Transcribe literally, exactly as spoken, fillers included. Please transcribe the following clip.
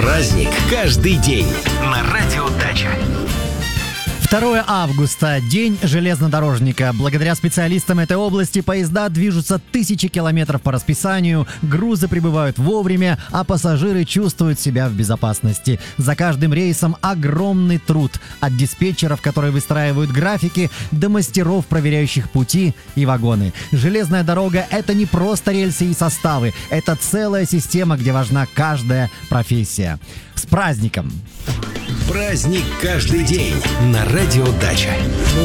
Праздник каждый день на Радио Дача. второе августа – День железнодорожника. Благодаря специалистам этой области поезда движутся тысячи километров по расписанию, грузы прибывают вовремя, а пассажиры чувствуют себя в безопасности. За каждым рейсом огромный труд. От диспетчеров, которые выстраивают графики, до мастеров, проверяющих пути и вагоны. Железная дорога – это не просто рельсы и составы. Это целая система, где важна каждая профессия. С праздником! Праздник каждый день на Радио Дача.